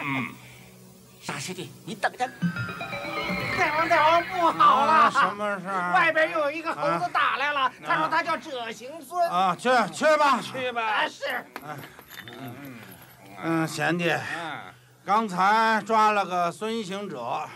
傻师弟，你等着。 大王不好了！ 什么事儿？ 外边又有一个猴子打来了，他说他叫者行孙。 啊，去吧，去吧。 是。 贤弟，刚才抓了个孙行者，